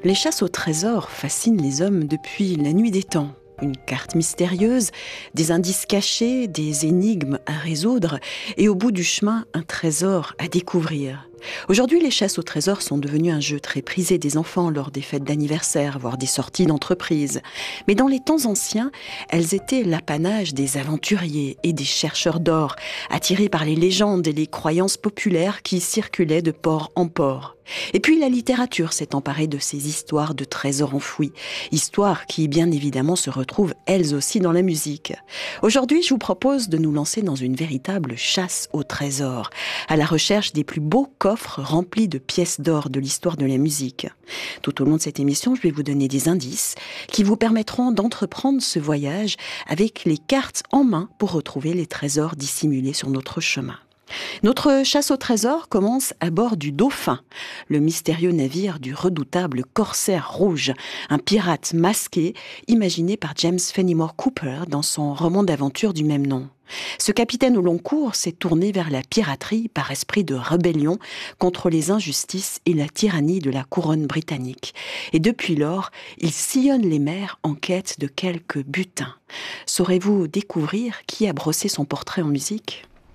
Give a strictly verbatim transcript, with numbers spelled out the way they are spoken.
Les chasses au trésor fascinent les hommes depuis la nuit des temps. Une carte mystérieuse, des indices cachés, des énigmes à résoudre et au bout du chemin, un trésor à découvrir. Aujourd'hui, les chasses au trésor sont devenues un jeu très prisé des enfants lors des fêtes d'anniversaire, voire des sorties d'entreprise. Mais dans les temps anciens, elles étaient l'apanage des aventuriers et des chercheurs d'or, attirés par les légendes et les croyances populaires qui circulaient de port en port. Et puis la littérature s'est emparée de ces histoires de trésors enfouis, histoires qui bien évidemment se retrouvent elles aussi dans la musique. Aujourd'hui, je vous propose de nous lancer dans une véritable chasse au trésor, à la recherche des plus beaux coffres remplis de pièces d'or de l'histoire de la musique. Tout au long de cette émission, je vais vous donner des indices qui vous permettront d'entreprendre ce voyage avec les cartes en main pour retrouver les trésors dissimulés sur notre chemin. Notre chasse au trésor commence à bord du Dauphin, le mystérieux navire du redoutable corsaire rouge, un pirate masqué imaginé par James Fenimore Cooper dans son roman d'aventure du même nom. Ce capitaine au long cours s'est tourné vers la piraterie par esprit de rébellion contre les injustices et la tyrannie de la couronne britannique. Et depuis lors, il sillonne les mers en quête de quelques butins. Saurez-vous découvrir qui a brossé son portrait en musique ?